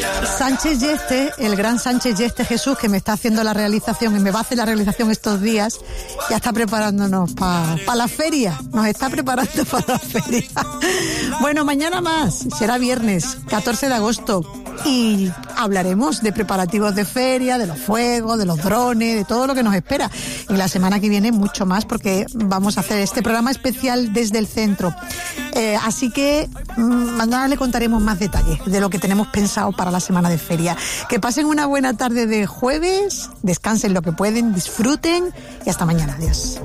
Sánchez Yeste, el gran Sánchez Yeste Jesús, que me está haciendo la realización y me va a hacer la realización estos días, ya está preparándonos para la feria, nos está preparando para la feria. Bueno, mañana más, será viernes 14 de agosto y hablaremos de preparativos de feria, de los fuegos, de los drones, de todo lo que nos espera. Y la semana que viene mucho más, porque vamos a hacer este programa especial desde el centro. Así que mañana le contaremos más detalles de lo que tenemos pensado para la semana de feria. Que pasen una buena tarde de jueves, descansen lo que pueden, disfruten y hasta mañana. Adiós.